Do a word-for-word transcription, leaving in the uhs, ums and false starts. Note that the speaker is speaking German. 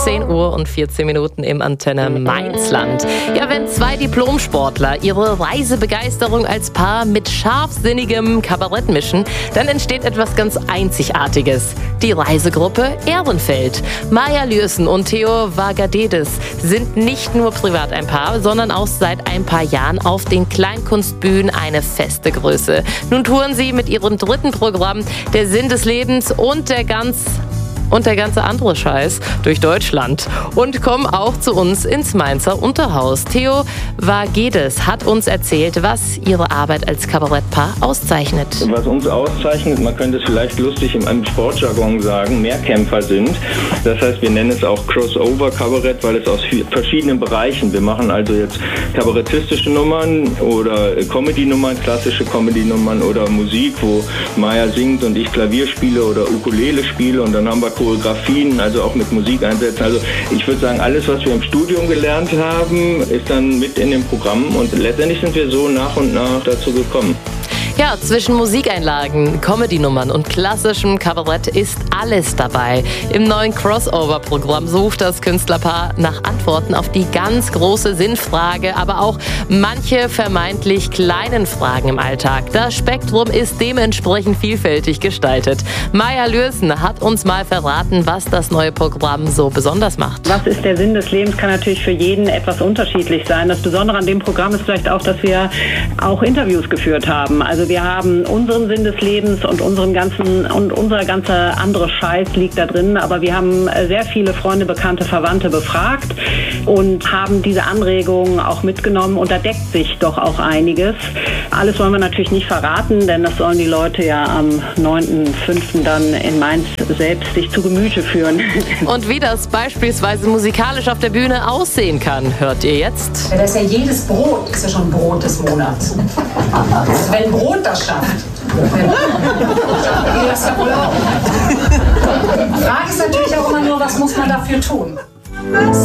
zehn Uhr und vierzehn Minuten im Antenne Mainzland. Ja, wenn zwei Diplomsportler ihre Reisebegeisterung als Paar mit scharfsinnigem Kabarett mischen, dann entsteht etwas ganz Einzigartiges. Die Reisegruppe Ehrenfeld. Maja Lürsen und Theo Vagadedes sind nicht nur privat ein Paar, sondern auch seit ein paar Jahren auf den Kleinkunstbühnen eine feste Größe. Nun touren sie mit ihrem dritten Programm Der Sinn des Lebens und der ganz und der ganze andere Scheiß durch Deutschland und kommen auch zu uns ins Mainzer Unterhaus. Theo Vagadedes hat uns erzählt, was ihre Arbeit als Kabarettpaar auszeichnet. Was uns auszeichnet, man könnte es vielleicht lustig in einem Sportjargon sagen, Mehrkämpfer sind. Das heißt, wir nennen es auch Crossover-Kabarett, weil es aus verschiedenen Bereichen, wir machen also jetzt kabarettistische Nummern oder Comedy-Nummern, klassische Comedy-Nummern oder Musik, wo Maja singt und ich Klavier spiele oder Ukulele spiele, und dann haben wir Choreografien, also auch mit Musik einsetzen. Also ich würde sagen, alles, was wir im Studium gelernt haben, ist dann mit in dem Programm, und letztendlich sind wir so nach und nach dazu gekommen. Ja, zwischen Musikeinlagen, Comedy-Nummern und klassischem Kabarett ist alles dabei. Im neuen Crossover-Programm sucht das Künstlerpaar nach Antworten auf die ganz große Sinnfrage, aber auch manche vermeintlich kleinen Fragen im Alltag. Das Spektrum ist dementsprechend vielfältig gestaltet. Maja Lürsen hat uns mal verraten, was das neue Programm so besonders macht. Was ist der Sinn des Lebens, kann natürlich für jeden etwas unterschiedlich sein. Das Besondere an dem Programm ist vielleicht auch, dass wir auch Interviews geführt haben. Also wir haben unseren Sinn des Lebens und unseren ganzen und unser ganzer andere Scheiß liegt da drin, aber wir haben sehr viele Freunde, Bekannte, Verwandte befragt und haben diese Anregungen auch mitgenommen, und da deckt sich doch auch einiges. Alles wollen wir natürlich nicht verraten, denn das sollen die Leute ja am neunten fünften dann in Mainz selbst sich zu Gemüte führen. Und wie das beispielsweise musikalisch auf der Bühne aussehen kann, hört ihr jetzt. Ja, das ist ja jedes Brot, ist ja schon Brot des Monats. Also wenn Brot das schafft, dann geht das ja wohl auch. Die Frage ist natürlich auch immer nur, was muss man dafür tun?